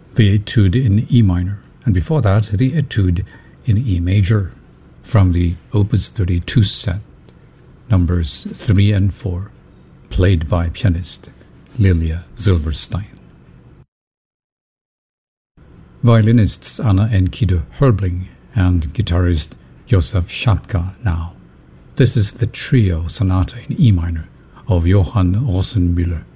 the Etude in E minor, and before that, the Etude in E major, from the Opus 32 set, numbers 3 and 4, played by pianist Lilia Silberstein. Violinists Anna Enkidu Herbling and guitarist Josef Schapka now. This is the Trio Sonata in E minor of Johann Rosenmüller,